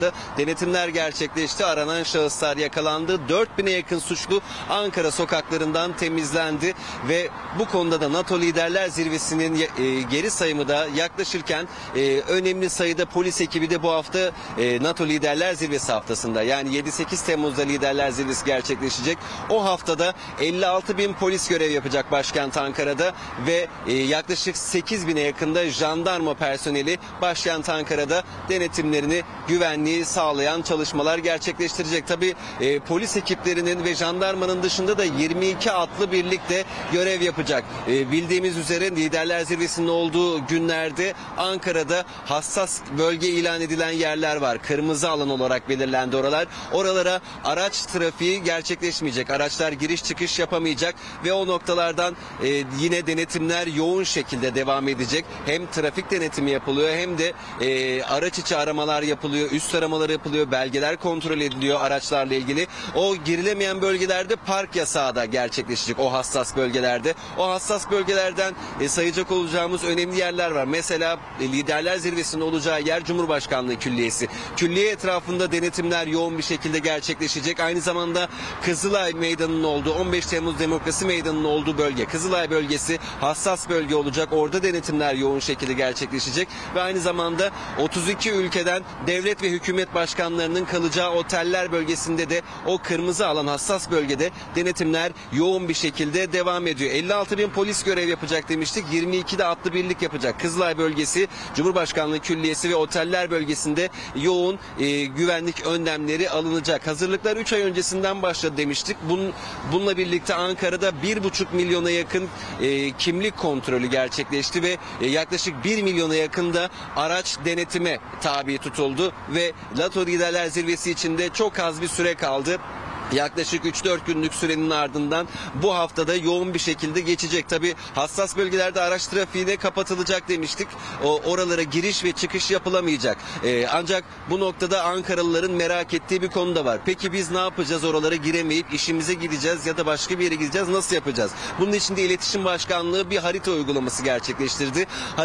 Denetimler gerçekleşti. Aranan şahıslar yakalandı. 4000'e yakın suçlu Ankara sokaklarından temizlendi ve bu konuda da NATO Liderler Zirvesi'nin geri sayımı da yaklaşırken önemli sayıda polis ekibi de bu hafta NATO Liderler Zirvesi haftasında, yani 7-8 Temmuz'da Liderler Zirvesi gerçekleşecek. O haftada 56.000 polis görev yapacak başkent Ankara'da ve yaklaşık 8.000'e yakında jandarma personeli başkent Ankara'da denetimlerini, güvenliği sağlayan çalışmalar gerçekleştirecek. Tabii polis ekiplerinin ve jandarmanın dışında da 22 atlı birlik de görev yapacak. Bildiğimiz üzere Liderler Zirvesi'nin olduğu günlerde Ankara'da hassas bölge ilan edilen yerler var. Kırmızı alan olarak belirlendi oralar. Oralara araç trafiği gerçekleşmeyecek. Araçlar giriş çıkış yapamayacak ve o noktalardan yine denetimler yoğun şekilde devam edecek. Hem trafik denetimi yapılıyor hem de araç içi aramalar yapılıyor, üst aramalar yapılıyor, belgeler kontrol ediliyor araçlarla ilgili. O girilemeyen bölgelerde park yasağı da gerçekleşecek, o hassas bölgelerde. O hassas bölgelerden sayacak olacağımız önemli yerler var. Mesela Liderler Zirvesi'nin olacağı yer Cumhurbaşkanlığı Külliyesi. Külliye etrafında denetimler yoğun bir şekilde gerçekleşecek. Aynı zamanda Kızılay Meydanı'nın olduğu, 15 Temmuz Demokrasi Meydanı'nın olduğu bölge, Kızılay bölgesi hassas bölge olacak. Orada denetimler yoğun şekilde gerçekleşecek ve aynı zamanda 32 ülkeden devlet ve hükümet başkanlarının kalacağı oteller bölgesinde de o kırmızı alan, hassas bölgede denetimler yoğun bir şekilde devam ediyor. 56.000 polis görev yapacak demiştik. 22 de atlı birlik yapacak. Kızılay bölgesi, Cumhurbaşkanlığı Külliyesi ve oteller bölgesinde yoğun güvenlik önlemleri alınacak. Hazırlıklar 3 ay öncesinden başladı demiştik. Bununla birlikte Ankara'da 1,5 milyona yakın kimlik kontrolü gerçekleşti ve yaklaşık 1 milyona yakın da araç denetime tabi tutuldu ve NATO Liderler Zirvesi içinde çok az bir süre kaldı. Yaklaşık 3-4 günlük sürenin ardından bu haftada yoğun bir şekilde geçecek. Tabii hassas bölgelerde araç trafiğine kapatılacak demiştik. Oralara giriş ve çıkış yapılamayacak. Ancak bu noktada Ankaralıların merak ettiği bir konu da var. Peki biz ne yapacağız? Oralara giremeyip işimize gideceğiz ya da başka bir yere gideceğiz. Nasıl yapacağız? Bunun için de İletişim Başkanlığı bir harita uygulaması gerçekleştirdi.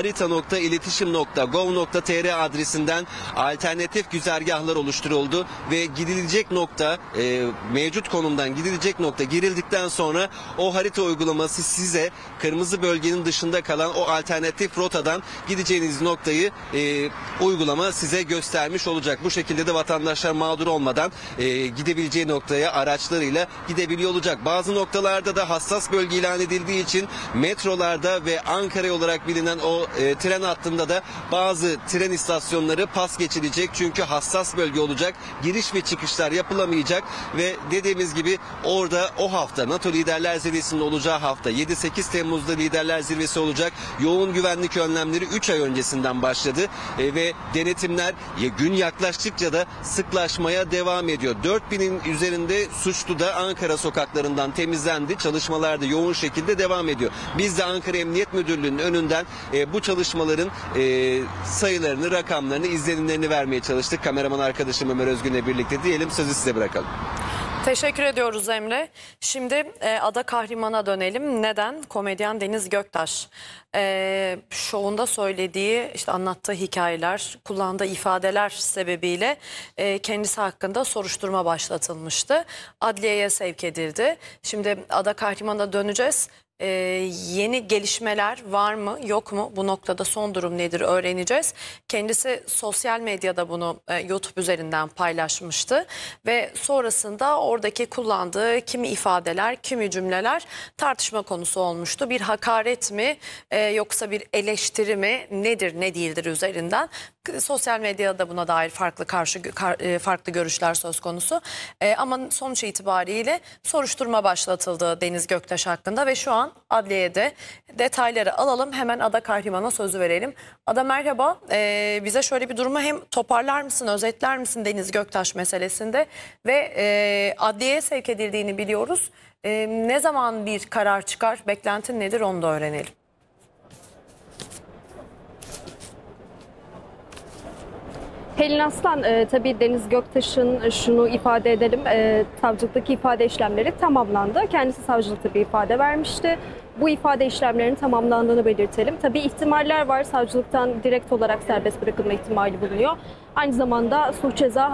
harita.iletişim.gov.tr adresinden alternatif güzergahlar oluşturuldu ve gidilecek nokta, mevcut konumdan gidilecek nokta girildikten sonra o harita uygulaması size kırmızı bölgenin dışında kalan o alternatif rotadan gideceğiniz noktayı uygulama size göstermiş olacak. Bu şekilde de vatandaşlar mağdur olmadan gidebileceği noktaya araçlarıyla gidebiliyor olacak. Bazı noktalarda da hassas bölge ilan edildiği için metrolarda ve Ankara olarak bilinen o tren hattında da bazı tren istasyonları pas geçilecek. Çünkü hassas bölge olacak. Giriş ve çıkışlar yapılamayacak ve dediğimiz gibi orada o hafta NATO Liderler Zirvesi'nin olacağı hafta 7-8 Temmuz'da Liderler Zirvesi olacak. Yoğun güvenlik önlemleri 3 ay öncesinden başladı ve denetimler gün yaklaştıkça da sıklaşmaya devam ediyor. 4000'in üzerinde suçlu da Ankara sokaklarından temizlendi. Çalışmalar da yoğun şekilde devam ediyor. Biz de Ankara Emniyet Müdürlüğü'nün önünden bu çalışmaların sayılarını, rakamlarını, izlenimlerini vermeye çalıştık. Kameraman arkadaşım Ömer Özgün'le birlikte diyelim, sözü size bırakalım. Teşekkür ediyoruz Emre. Şimdi Ada Kahraman'a dönelim. Neden? Komedyen Deniz Göktaş şovunda söylediği, işte anlattığı hikayeler, kullandığı ifadeler sebebiyle kendisi hakkında soruşturma başlatılmıştı. Adliyeye sevk edildi. Şimdi Ada Kahraman'a döneceğiz. Yeni gelişmeler var mı yok mu, bu noktada son durum nedir öğreneceğiz. Kendisi sosyal medyada bunu YouTube üzerinden paylaşmıştı ve sonrasında oradaki kullandığı kimi ifadeler, kimi cümleler tartışma konusu olmuştu. Bir hakaret mi yoksa bir eleştiri mi, nedir ne değildir üzerinden. Sosyal medyada buna dair farklı görüşler söz konusu. Ama sonuç itibariyle soruşturma başlatıldı Deniz Göktaş hakkında ve şu an adliyede. Detayları alalım. Hemen Ada Kahraman'a sözü verelim. Ada merhaba. Bize şöyle bir durumu hem toparlar mısın, özetler misin Deniz Göktaş meselesinde ve adliyeye sevk edildiğini biliyoruz. Ne zaman bir karar çıkar, beklentin nedir onu da öğrenelim. Pelin Aslan, tabii Deniz Göktaş'ın şunu ifade edelim, savcılıktaki ifade işlemleri tamamlandı. Kendisi savcılıkta bir ifade vermişti. Bu ifade işlemlerinin tamamlandığını belirtelim. Tabii ihtimaller var. Savcılıktan direkt olarak serbest bırakılma ihtimali bulunuyor. Aynı zamanda suç ceza